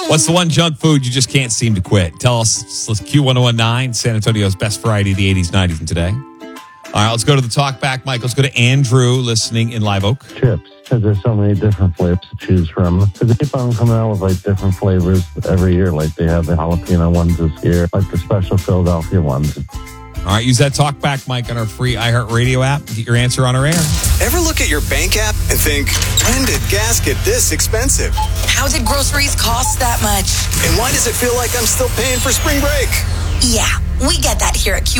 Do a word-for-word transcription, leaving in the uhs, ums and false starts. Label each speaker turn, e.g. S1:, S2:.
S1: What's the one junk food you just can't seem to quit? Tell us. Let's Q ten nineteen, San Antonio's best variety of the eighties, nineties, and today. All right, let's go to the talk back, Mike. Let's go to Andrew listening in Live Oak.
S2: Chips, because there's so many different flavors to choose from. Because they keep on coming out with like different flavors every year. Like they have the jalapeno ones this year, like the special Philadelphia ones.
S1: All right, use that talk back, Mike, on our free iHeartRadio app. Get your answer on our air.
S3: Ever look at your bank app and think, when did gas get this expensive?
S4: How did groceries cost that much?
S3: And why does it feel like I'm still paying for spring break?
S4: Yeah, we get that here at Q